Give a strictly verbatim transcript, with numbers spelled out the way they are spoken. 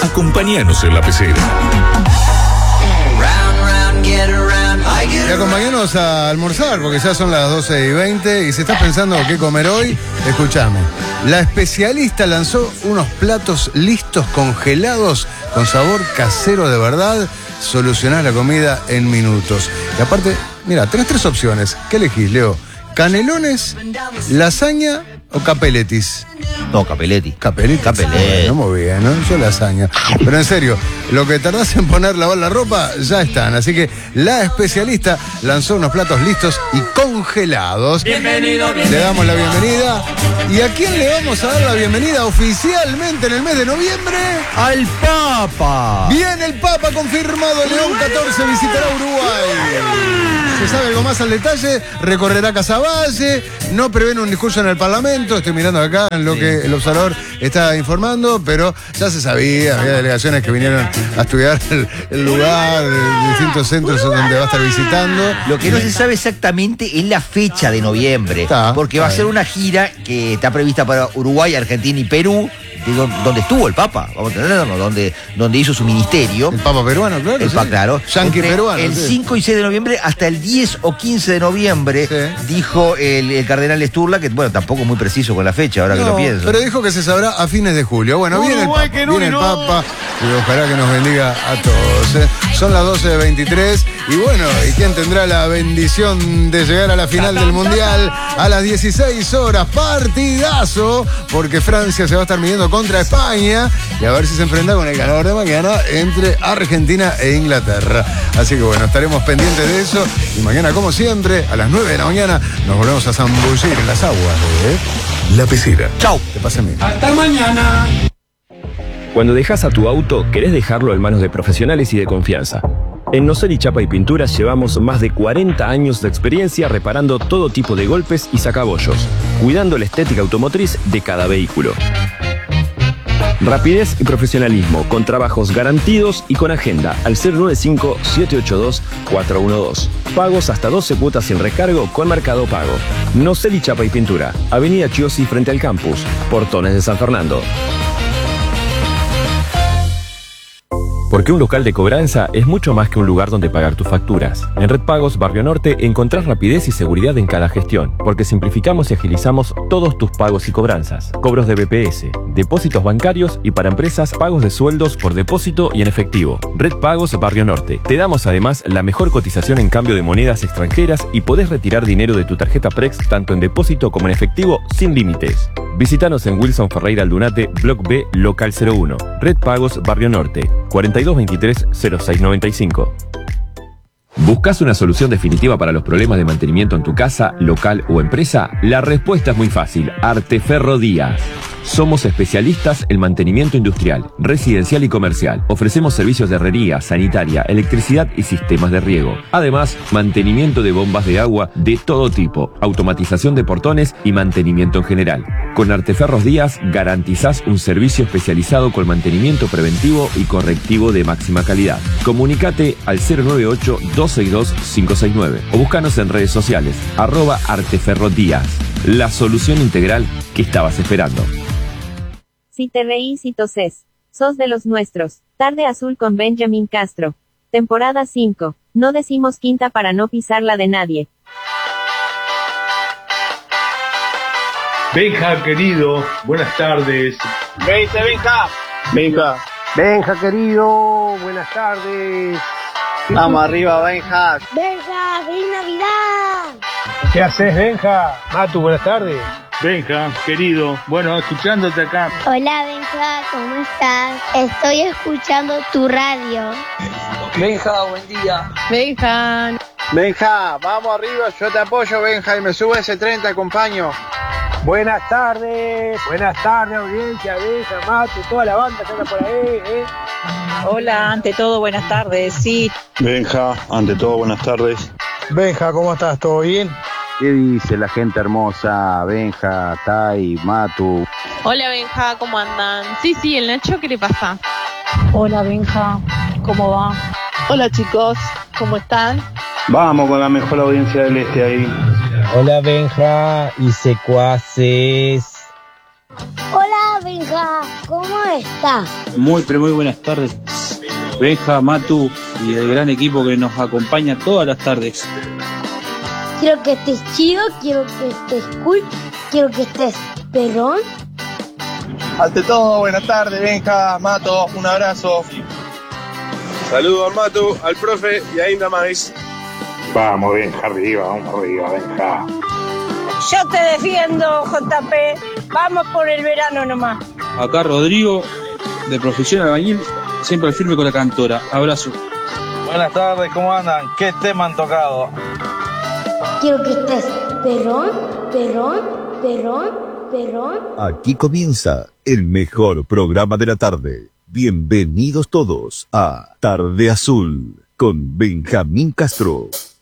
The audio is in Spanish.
Acompáñanos en la pecera. Y acompáñanos a almorzar, porque ya son las doce y veinte y si estás pensando qué comer hoy, escúchame. La especialista lanzó unos platos listos congelados con sabor casero de verdad. Solucionás la comida en minutos. Y aparte, mira, tenés tres opciones. ¿Qué elegís, Leo? ¿Canelones, lasaña o capeletis? No, capeletti. Capeletti. Capeletti. No, muy bien, ¿no? Yo lasaña. Pero en serio, lo que tardás en poner, lavar la ropa, ya están. Así que la especialista lanzó unos platos listos y congelados. Bienvenido, bienvenido. Le damos la bienvenida. ¿Y a quién le vamos a dar la bienvenida oficialmente en el mes de noviembre? ¡Al Papa! Viene el Papa confirmado. León catorce visitará Uruguay. ¿Se sabe algo más al detalle? Recorrerá Casaballe. No prevén un discurso en el Parlamento. Estoy mirando acá en lo sí. que el observador está informando, pero ya se sabía. Había delegaciones que vinieron a estudiar el, el lugar, distintos centros donde va a estar visitando. Lo que no se sabe exactamente es la fecha de noviembre, Está, porque va a ser una gira que está prevista para Uruguay, Argentina y Perú, de donde estuvo el Papa, vamos a entendernos, donde, donde hizo su ministerio. El Papa peruano, claro. El Papa, sí. claro. Yanqui peruano. El sí. cinco y seis de noviembre hasta el diez o quince de noviembre, sí. dijo el, el cardenal Sturla, que bueno, tampoco muy preciso con la fecha, ahora no, que lo pienso. Pero dijo que se sabrá a fines de julio. Bueno, no, viene, no, el, Papa, no, viene no. el Papa y ojalá que nos bendiga a todos. ¿eh? Son las doce de veintitrés y bueno, ¿y quién tendrá la bendición de llegar a la final del Mundial a las dieciséis horas? Partidazo, porque Francia se va a estar midiendo contra España y a ver si se enfrenta con el ganador de mañana entre Argentina e Inglaterra. Así que bueno, estaremos pendientes de eso y mañana, como siempre, a las nueve de la mañana nos volvemos a zambullir en las aguas de La Pecera. Chau. Que pasen bien. Hasta mañana. Cuando dejas a tu auto, querés dejarlo en manos de profesionales y de confianza. En Noseli Chapa y Pinturas llevamos más de cuarenta años de experiencia reparando todo tipo de golpes y sacabollos, cuidando la estética automotriz de cada vehículo. Rapidez y profesionalismo, con trabajos garantidos y con agenda al cero nueve cinco, siete ocho dos, cuatro uno dos. Pagos hasta doce cuotas sin recargo con Mercado Pago. Noseli Chapa y Pintura, Avenida Chiosi frente al campus, Portones de San Fernando. Porque un local de cobranza es mucho más que un lugar donde pagar tus facturas. En Red Pagos Barrio Norte encontrás rapidez y seguridad en cada gestión, porque simplificamos y agilizamos todos tus pagos y cobranzas. Cobros de B P S, depósitos bancarios y para empresas pagos de sueldos por depósito y en efectivo. Red Pagos Barrio Norte. Te damos además la mejor cotización en cambio de monedas extranjeras y podés retirar dinero de tu tarjeta Prex tanto en depósito como en efectivo sin límites. Visítanos en Wilson Ferreira Aldunate, Block B, Local cero uno. Red Pagos Barrio Norte, cuarenta y dos veintitrés, cero seis noventa y cinco. ¿Buscas una solución definitiva para los problemas de mantenimiento en tu casa, local o empresa? La respuesta es muy fácil. Arteferro Díaz. Somos especialistas en mantenimiento industrial, residencial y comercial. Ofrecemos servicios de herrería, sanitaria, electricidad y sistemas de riego. Además, mantenimiento de bombas de agua de todo tipo, automatización de portones y mantenimiento en general. Con Arteferros Díaz garantizás un servicio especializado con mantenimiento preventivo y correctivo de máxima calidad. Comunicate al cero nueve ocho, dos seis dos, cinco seis nueve o búscanos en redes sociales, arroba Arteferro Díaz. La solución integral que estabas esperando. Si te reís y toses, sos de los nuestros. Tarde Azul con Benjamin Castro. Temporada cinco. No decimos quinta para no pisar la de nadie. Benja, querido, buenas tardes. Vente, Benja. Benja. Benja, querido, buenas tardes. Vamos arriba, Benja. Benja, feliz Navidad. ¿Qué haces, Benja? Matu, buenas tardes. Benja, querido, bueno, escuchándote acá. Hola, Benja, ¿cómo estás? Estoy escuchando tu radio. Benja, buen día. Benja. Benja, vamos arriba, yo te apoyo, Benja, y me subo ese tren, te acompaño. Buenas tardes, buenas tardes, audiencia, Benja, Matu, toda la banda que anda por ahí, ¿eh? Hola, ante todo, buenas tardes, sí. Benja, ante todo, buenas tardes. Benja, ¿cómo estás? ¿Todo bien? ¿Qué dice la gente hermosa? Benja, Tai, Matu. Hola Benja, ¿cómo andan? Sí, sí, el Nacho, ¿qué le pasa? Hola Benja, ¿cómo va? Hola chicos, ¿cómo están? Vamos con la mejor audiencia del este ahí. Hola Benja y secuaces. Hola Benja, ¿cómo está. Muy, pero muy buenas tardes. Benja, Matu y el gran equipo que nos acompaña todas las tardes. Quiero que estés chido, quiero que estés cool, quiero que estés perrón. Ante todo, buenas tardes, Benja, Mato, un abrazo. Saludos al Matu, al profe y ainda más. Vamos, Benja, arriba, vamos arriba, Benja. Yo te defiendo, J P. Vamos por el verano nomás. Acá Rodrigo, de profesión albañil, siempre al firme con la cantora. Abrazo. Buenas tardes, ¿cómo andan? ¿Qué tema han tocado? Quiero que estés perrón, perrón, perrón, perrón. Aquí comienza el mejor programa de la tarde. Bienvenidos todos a Tarde Azul con Benjamín Castro.